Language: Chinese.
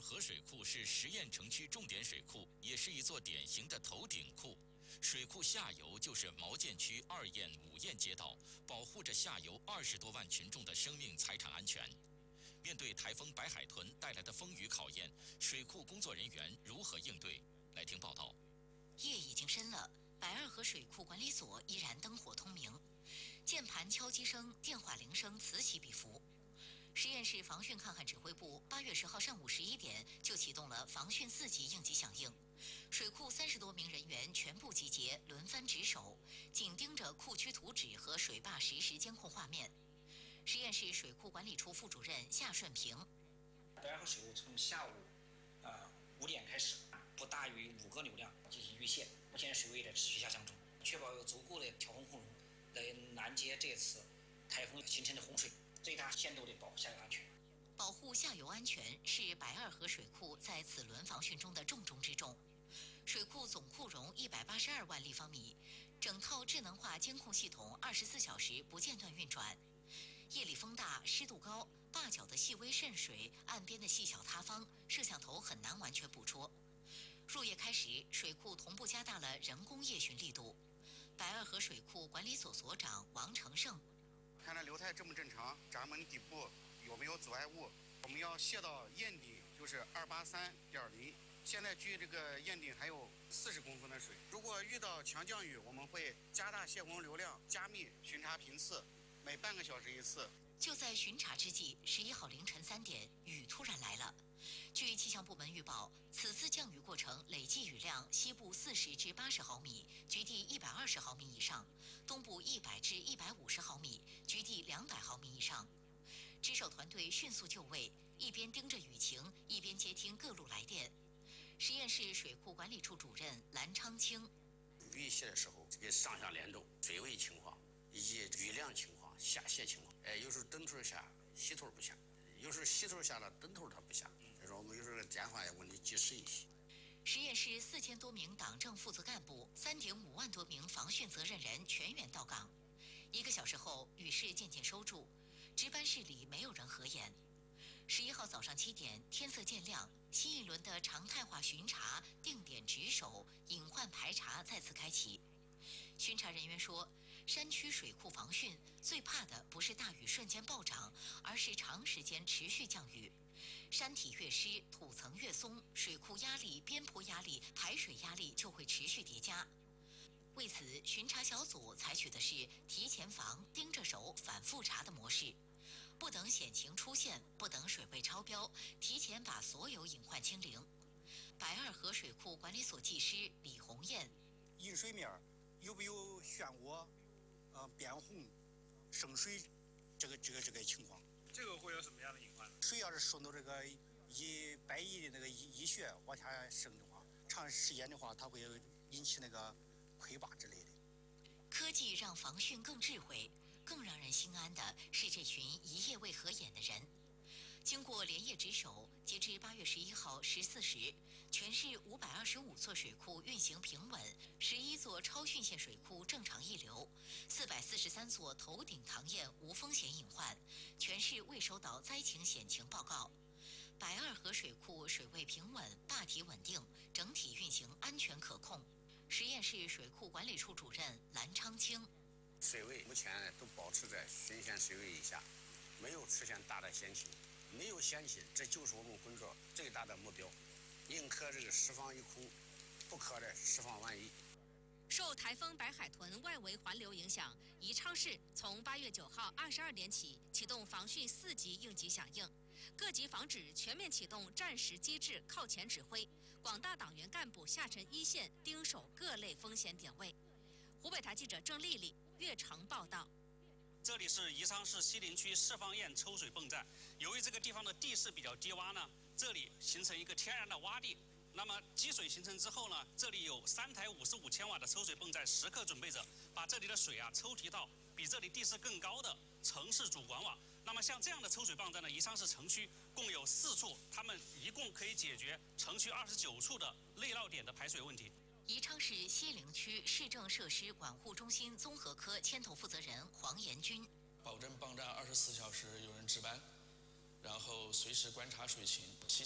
河水库是实验城区重点水库，也是一座典型的头顶库。水库下游就是毛涧区2堰、5堰街道，保护着下游20多万群众的生命财产安全。面对台风白海豚带来的风雨考验，水库工作人员如何应对？来听报道。 夜已经深了，白二河水库管理所依然灯火通明，键盘敲击声、电话铃声此起彼伏。实验室防汛抗旱指挥部8月10号上午11点就启动了防汛4级应急响应，水库30多名人员全部集结，轮番值守，紧盯着库区图纸和水坝实时监控画面。实验室水库管理处副主任夏顺平： 白二河水库从下午5点开始，不大于5个流量进行预泄，目前水位在持续下降中，确保有足够的调控库容来拦截这次台风形成的洪水，最大限度地保护下游安全。 保护下游安全是白二河水库在此轮防汛中的重中之重。水库总库容182万立方米，整套智能化监控系统24小时不间断运转。夜里风大、湿度高，坝脚的细微渗水、岸边的细小塌方，摄像头很难完全捕捉。入夜开始，水库同步加大了人工夜巡力度。白二河水库管理所所长王成胜： 看它流态正不正常，闸门底部有没有阻碍物，我们要卸到堰顶，就是283.0。现在距这个堰顶还有40公分的水。如果遇到强降雨，我们会加大泄洪流量，加密巡查频次，每半个小时一次。 就在巡查之际，11号凌晨3点，雨突然来了。据气象部门预报，此次降雨过程累计雨量西部40至80毫米，局地120毫米以上；东部100至150毫米，局地200毫米以上。值守团队迅速就位，一边盯着雨情，一边接听各路来电。实验室水库管理处主任蓝昌清： 雨泄的时候，这个上下联动、水位情况以及雨量情况、下泄情况，有时候灯头下，西头不下；有时候西头下了，灯头它不下。所以说我们有时候电话也问题及时一些。 实验室4000多名党政负责干部，3.5万多名防汛责任人全员到岗。1个小时后，雨势渐渐收住，值班室里没有人合眼。11号早上7点，天色渐亮，新一轮的常态化巡查、定点值守、隐患排查再次开启。巡查人员说，山区水库防汛最怕的不是大雨瞬间暴涨，而是长时间持续降雨。山体越湿，土层越松，水库压力、边坡压力、排水压力就会持续叠加。为此，巡查小组采取的是提前防、盯着手、反复查的模式。不等险情出现，不等水位超标，提前把所有隐患清零。白二河水库管理所技师李红艳： 饮水面有没有漩涡、变红、渗水这个情况？ 这个会有什么样的隐患呢？ 水要是顺到这个百亿的那个溢血往下渗的话，长时间的话，它会引起那个溃坝之类的。 科技让防汛更智慧，更让人心安的是这群一夜未合眼的人。经过连夜值守，截至8月11号14时，全市525座水库运行平稳，11座超汛线水库正常溢流，443座头顶塘堰无风险隐患，全市未收到灾情险情报告。白二河水库水位平稳，坝体稳定，整体运行安全可控。实验室水库管理处主任蓝昌清： 水位目前都保持在汛限水位以下，没有出现大的险情。没有险情，这就是我们工作最大的目标，宁可这个释放一空，不可的释放万一。 受台风白海豚外围环流影响，宜昌市从8月9号22点起启动防汛4级应急响应，各级防指全面启动战时机制靠前指挥，广大党员干部下沉一线，盯守各类风险点位。湖北台记者郑丽丽、岳成报道。 这里是宜昌市西陵区释放堰抽水泵站。由于这个地方的地势比较低洼呢，这里形成一个天然的洼地。那么积水形成之后呢，这里有3台55千瓦的抽水泵在时刻准备着，把这里的水抽提到比这里地势更高的城市主管网。那么像这样的抽水泵站呢，宜昌市城区共有4处，它们一共可以解决城区29处的内涝点的排水问题。 宜昌市西陵区市政设施管护中心综合科牵头负责人黄延军： 保证泵站24小时有人值班，然后随时观察水情。